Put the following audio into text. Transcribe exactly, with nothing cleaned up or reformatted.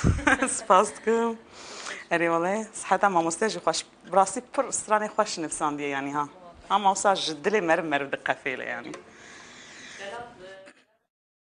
سپاس دکم. اری والله صحت ما مستجی خوش براسی پر استرانی خوش نفسان دیه یعنی ها. هم اوسا جدلی مر مر دقفیله یعنی.